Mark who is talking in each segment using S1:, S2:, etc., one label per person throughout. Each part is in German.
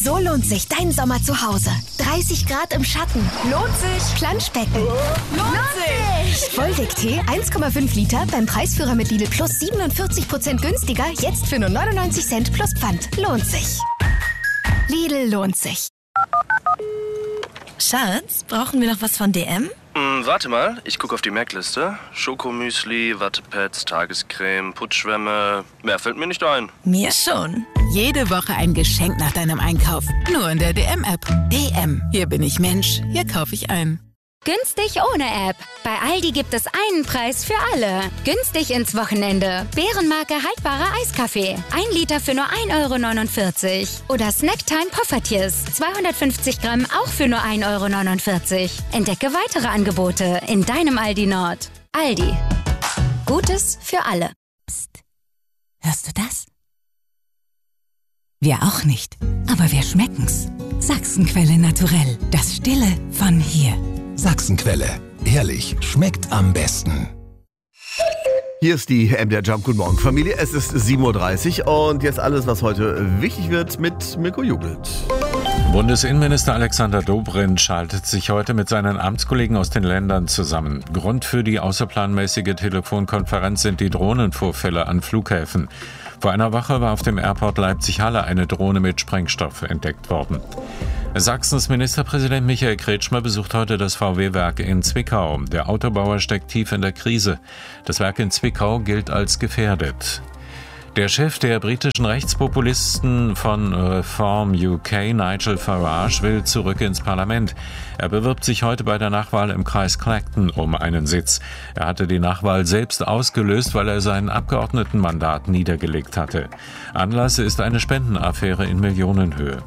S1: So lohnt sich dein Sommer zu Hause. 30 Grad im Schatten. Lohnt sich. Planschbecken. Lohnt sich. Volldeck-Tee 1,5 Liter beim Preisführer mit Lidl Plus 47% günstiger. Jetzt für nur 99 Cent plus Pfand. Lohnt sich. Lidl lohnt sich.
S2: Schatz, brauchen wir noch was von DM?
S3: Warte mal, ich gucke auf die Merkliste. Schokomüsli, Wattepads, Tagescreme, Putzschwämme. Mehr fällt mir nicht ein.
S2: Mir schon.
S4: Jede Woche ein Geschenk nach deinem Einkauf. Nur in der DM-App. DM. Hier bin ich Mensch. Hier kaufe ich ein.
S5: Günstig ohne App. Bei Aldi gibt es einen Preis für alle. Günstig ins Wochenende. Bärenmarke haltbarer Eiskaffee. 1 Liter für nur 1,49 €. Oder Snacktime Poffertjes. 250 Gramm auch für nur 1,49 €. Entdecke weitere Angebote in deinem Aldi Nord. Aldi. Gutes für alle.
S4: Psst. Hörst du das? Wir auch nicht. Aber wir schmecken's. Sachsenquelle naturell. Das Stille von hier.
S6: Sachsenquelle. Ehrlich, schmeckt am besten.
S7: Hier ist die MDR Jump. Guten Morgen, Familie. Es ist 7:30 Uhr und jetzt alles, was heute wichtig wird mit Mirko Jubelt.
S8: Bundesinnenminister Alexander Dobrindt schaltet sich heute mit seinen Amtskollegen aus den Ländern zusammen. Grund für die außerplanmäßige Telefonkonferenz sind die Drohnenvorfälle an Flughäfen. Vor einer Woche war auf dem Airport Leipzig-Halle eine Drohne mit Sprengstoff entdeckt worden. Sachsens Ministerpräsident Michael Kretschmer besucht heute das VW-Werk in Zwickau. Der Autobauer steckt tief in der Krise. Das Werk in Zwickau gilt als gefährdet. Der Chef der britischen Rechtspopulisten von Reform UK, Nigel Farage, will zurück ins Parlament. Er bewirbt sich heute bei der Nachwahl im Kreis Clacton um einen Sitz. Er hatte die Nachwahl selbst ausgelöst, weil er sein Abgeordnetenmandat niedergelegt hatte. Anlass ist eine Spendenaffäre in Millionenhöhe.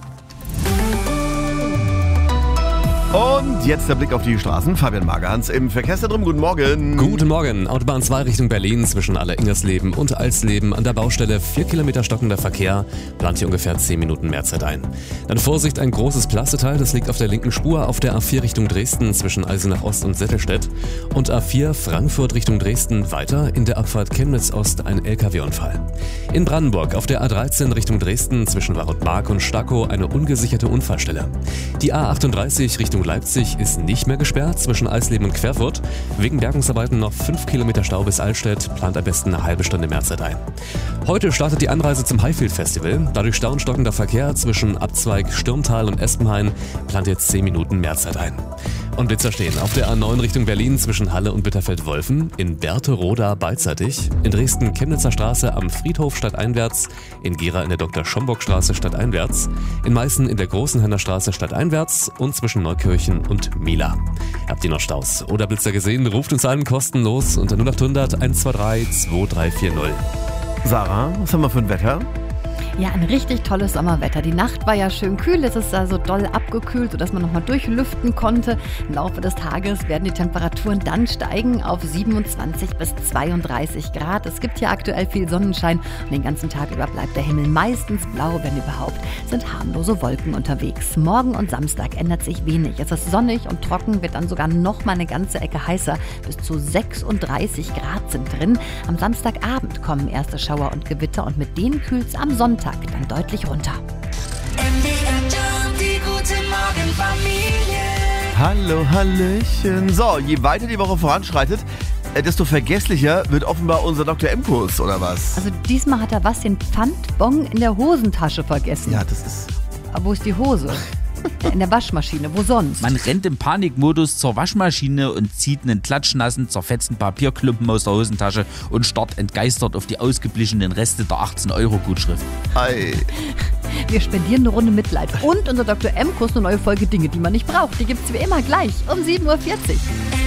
S7: Und jetzt der Blick auf die Straßen. Fabian Magerhans im Verkehrszentrum. Guten Morgen.
S9: Guten Morgen. Autobahn 2 Richtung Berlin zwischen Aller-Ingersleben und Alsleben an der Baustelle. 4 Kilometer stockender Verkehr. Plant hier ungefähr 10 Minuten Mehrzeit ein. Dann Vorsicht, ein großes Plasteteil. Das liegt auf der linken Spur auf der A4 Richtung Dresden zwischen Eisenach Ost und Settelstedt. Und A4 Frankfurt Richtung Dresden weiter in der Abfahrt Chemnitz Ost ein LKW-Unfall. In Brandenburg auf der A13 Richtung Dresden zwischen Warotmark und Stackow eine ungesicherte Unfallstelle. Die A38 Richtung Leipzig ist nicht mehr gesperrt zwischen Eisleben und Querfurt. Wegen Bergungsarbeiten noch 5 Kilometer Stau bis Altstädt. Plant am besten eine halbe Stunde Mehrzeit ein. Heute startet die Anreise zum Highfield Festival. Dadurch Stau und stockender Verkehr zwischen Abzweig Stürmtal und Espenhain. Plant jetzt 10 Minuten Mehrzeit ein. Und Blitzer stehen auf der A9 Richtung Berlin zwischen Halle und Bitterfeld-Wolfen, in Berthe-Roda beidseitig, in Dresden Chemnitzer Straße am Friedhof stadteinwärts, in Gera in der Dr. Schomburg-Straße stadteinwärts, in Meißen in der Großenhenner Straße stadteinwärts und zwischen Neukirchen und Mila. Habt ihr noch Staus oder Blitzer gesehen? Ruft uns an, kostenlos unter 0800 123 2340.
S7: Sarah, was haben wir für ein Wetter?
S10: Ja, ein richtig tolles Sommerwetter. Die Nacht war ja schön kühl, es ist also doll abgekühlt, sodass man nochmal durchlüften konnte. Im Laufe des Tages werden die Temperaturen dann steigen auf 27 bis 32 Grad. Es gibt hier aktuell viel Sonnenschein und den ganzen Tag über bleibt der Himmel meistens blau, wenn überhaupt, sind harmlose Wolken unterwegs. Morgen und Samstag ändert sich wenig. Es ist sonnig und trocken, wird dann sogar nochmal eine ganze Ecke heißer. Bis zu 36 Grad sind drin. Am Samstagabend kommen erste Schauer und Gewitter und mit denen kühlt es am Sonntag dann deutlich runter.
S11: Die gute Morgenfamilie.
S7: Hallo, Hallöchen. So, je weiter die Woche voranschreitet, desto vergesslicher wird offenbar unser Dr. M-Kurs, oder was?
S10: Also diesmal hat er was, den Pfandbon in der Hosentasche vergessen.
S7: Ja, das ist...
S10: Aber wo ist die Hose? In der Waschmaschine, wo sonst?
S12: Man rennt im Panikmodus zur Waschmaschine und zieht einen klatschnassen, zerfetzten Papierklumpen aus der Hosentasche und starrt entgeistert auf die ausgeblichenen Reste der 18-Euro-Gutschrift.
S7: Ei.
S10: Wir spendieren eine Runde Mitleid. Und unser Dr. M-Kurs, eine neue Folge Dinge, die man nicht braucht. Die gibt's wie immer gleich um 7:40 Uhr.